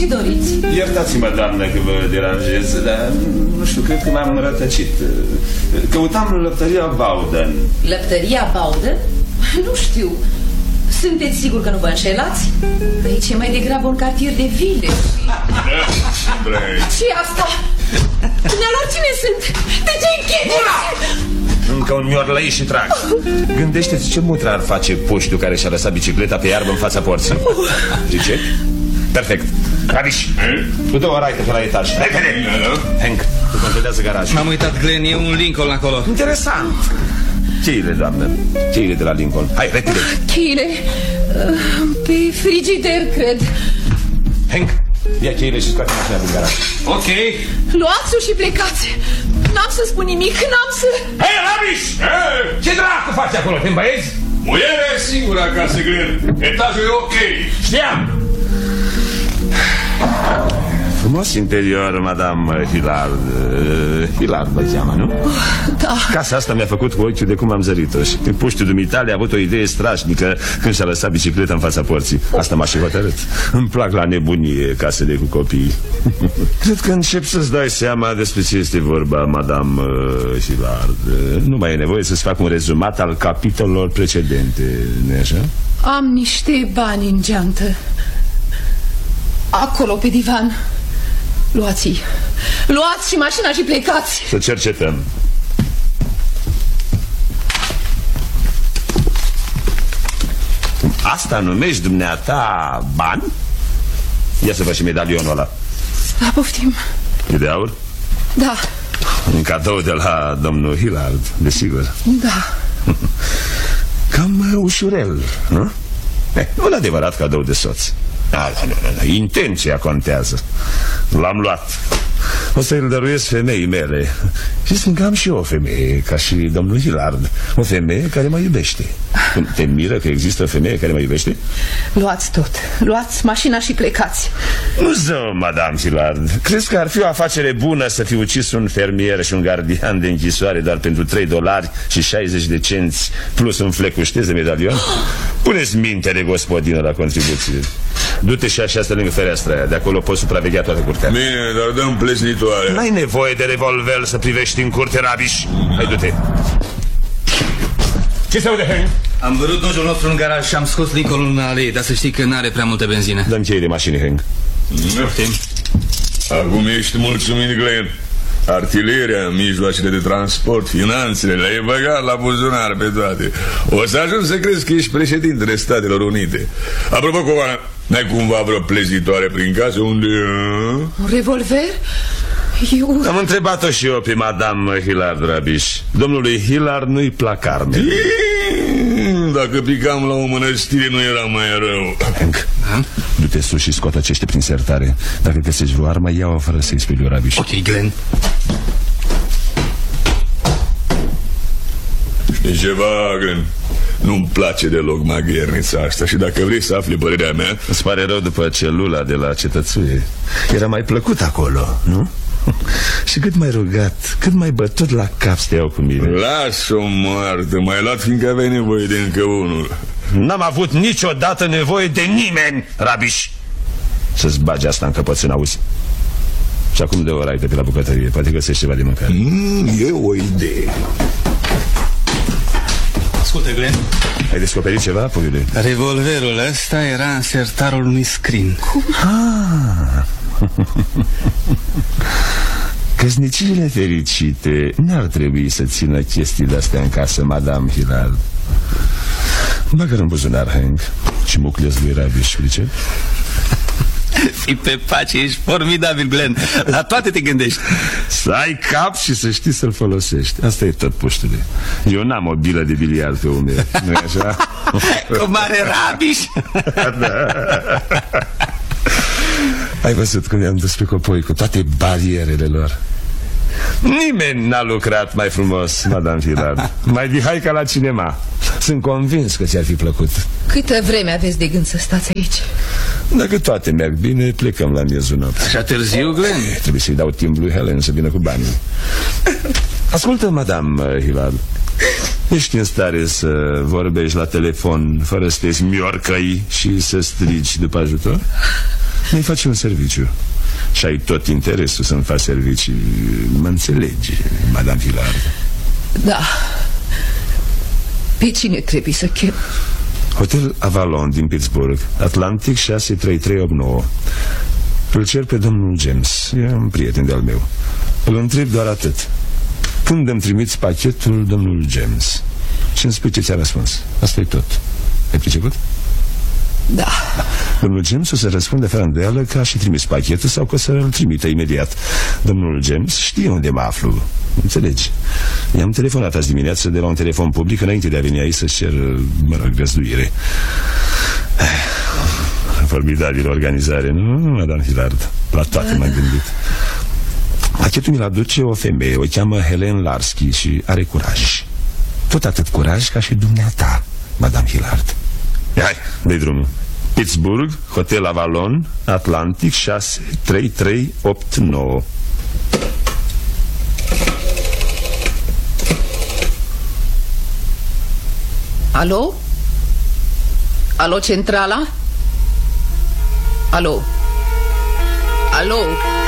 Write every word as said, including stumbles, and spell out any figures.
doriți? Iertați-mă, doamnă, că vă deranjez, dar nu știu, cred că m-am rătăcit. Căutam lăptăria Bowden. Lăptăria Bowden? Nu știu. Sunteți sigur că nu vă înșelați? Aici e mai degrabă un cartier de vile. Ce-i asta? Dumnealor, cine sunt? De ce închideți? Încă un miorlăi și trag. Gândește-ți ce mutră ar face puștiu care și-a lăsat bicicleta pe iarbă în fața porții. Zice? Perfect. Rabiș, tu dă o raită pe la etaj. Repede! Hank, tu controlează garajul. M-am uitat, Glenn, e un Lincoln acolo. Interesant. Cheile, doamnă, cheile de la Lincoln. Hai, repede. Cheile? Pe frigider, cred. Hank, ia cheile și scoate mașina din garaj. Ok. Luați-o și plecați. N-am să spun nimic, n-am să... Hei, Rabiș! Ce dracu faci acolo, te îmbăiezi? Muierea e singură acasă, Glenn. Etajul e ok. Știam! Frumos interior, madame Hillard. Hillard vă cheamă, nu? Oh, da. Casa asta mi-a făcut cu ochiul de cum am zărit-o. Și puștiul dumitale a avut o idee strașnică când și-a lăsat bicicleta în fața porții. Asta m-a și hotărât. Îmi plac la nebunie casele cu copii. Cred că încep să-ți dai seama despre ce este vorba, madame Hillard. Nu mai e nevoie să-ți fac un rezumat al capitolelor precedente, nu-i așa? Am niște bani în geantă. Acolo, pe divan. Luați-i. Luați și mașina și plecați. Să cercetăm. Asta numești dumneata bani? Ia să văd și medalionul ăla. Da, poftim. E de aur? Da. Un cadou de la domnul Hillard, desigur. Da. Cam ușurel, nu? Eh, un adevărat cadou de soț. Da, da, da, da. Intenția contează. L-am luat. O să îl dăruiesc femeii mele. Și sunt cam și o femeie, ca și domnul Hillard. O femeie care mă iubește. Te miră că există o femeie care mă iubește? Luați tot. Luați mașina și plecați. Nu zău, madame Hillard. Crezi că ar fi o afacere bună să fi ucis un fermier și un gardian de închisoare doar pentru trei dolari și șaizeci de cenți plus un flecuștez de medalion? Puneți minte de gospodină la contribuție. Du-te și așa lângă fereastra aia. De acolo poți supraveghea toată curtea. Bine, dar dăm plesnitoare. N-ai nevoie de revolver să privești în curte, Rabiș. Hai, du-te. Ce se aude, Hank? Am vărut dojul nostru în garaj și am scos Lincolnul în alee, dar să știi că n-are prea multă benzină. Dăm cheii de mașini, Hank. Poftim. Acum ești mulțumit, Glenn. Artileria, mijloacele de transport, finanțele, le-ai băgat la buzunar pe toate. O să ajungi să crezi că ești președintele Statelor Unite. Apropo, Covana, n-ai cumva vreo plezitoare prin casă unde... Un revolver? Eu... Am întrebat-o și eu pe madame Hillard, Rabiș. Domnului Hillard nu-i plac armele. Dacă picam la o mănăstire nu era mai rău. Hank, du-te sus și scoată acește prin sertare. Dacă găsești vreo armă, ia-o fără să-i spui lui Rabiș. Ok, Glenn. Știi ceva, Glenn? Nu-mi place deloc maghernița asta. Și dacă vrei să afli părerea mea... Îți pare rău după celula de la cetățuie. Era mai plăcut acolo, nu? Și cât mai rugat, cât mai bătut la cap să te iau cu mine. Lasă-o moartă, mai luat fiindcă aveai nevoie de încă unul. N-am avut niciodată nevoie de nimeni, Rabiș. Să-ți bagi asta în căpățân, auzi? Și acum de o raită pe la bucătărie. Poate găsești ceva de mâncare. mm, E o idee. Ascultă, Glenn. Ai descoperit ceva, puiule? Revolverul ăsta era în sertarul unui scrin. Cum? Ah. Căsniciile fericite n-ar trebui să țină chestii de-astea în casă, madame Hillard. Bagă-l în buzunar, Hank, și mucles lui Rabiș, pricep? Fii pe pace, ești formidabil, Glenn. La toate te gândești. Să ai cap și să știi să-l folosești. Asta e tot, puștule. Eu n-am o bilă de biliard pe umeri, nu-i așa? Cu mare Rabiș. Da. Ai văzut cum i-am dus pe copoi cu toate barierele lor? Nimeni n-a lucrat mai frumos, madame Hillard. Mai dihai ca la cinema. Sunt convins că ți-ar fi plăcut. Câtă vreme aveți de gând să stați aici? Dacă toate merg bine, plecăm la miezul nopții. Așa târziu, Glenn? Trebuie să-i dau timp lui Helen să vină cu banii. Ascultă, madame Hillard, ești în stare să vorbești la telefon fără să te miorcăi și să strigi după ajutor? Mi-ai face un serviciu și ai tot interesul să-mi faci servicii. Mă înțelegi, Madame Villard? Da. Pe cine trebuie să chem? Hotel Avalon din Pittsburgh, Atlantic șase trei trei opt nouă. Îl cer pe domnul James. E un prieten de-al meu. Îl întreb doar atât: când îmi trimiți pachetul, domnul James? Și îmi spui ce ți-a răspuns. Asta e tot. Ai priceput? Da. Da. Domnul James o să răspunde fără îndoială că a și trimis pachetul sau că o să-l trimite imediat. Domnul James știe unde mă aflu. Înțelegi? I-am telefonat azi dimineață de la un telefon public înainte de a veni aici să-și cer, mă rog, găzduire. Formidabilă organizare, nu, Madame Villard? La toate m-am gândit. Pachetul mi-l aduce o femeie, o cheamă Helen Larsky și are curaj. Tot atât curaj ca și dumneata, Madame Villard. Hai, dă-i drumul. Pittsburgh, Hotel Avalon, Atlantic șase trei trei opt nouă. Alo? Alo, centrala? Alo? Alo?